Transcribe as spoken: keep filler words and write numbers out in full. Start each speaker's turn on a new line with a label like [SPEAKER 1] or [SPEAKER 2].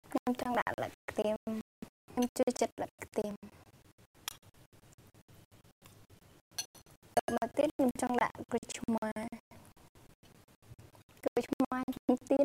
[SPEAKER 1] ខ្ញុំចង់ដាក់លឹកខ្ទិមខ្ញុំជួយចិត្តលឹកខ្ទិមមកទៀតខ្ញុំចង់ដាក់ក្រូចឆ្មាក្រូចឆ្មាតិចតិ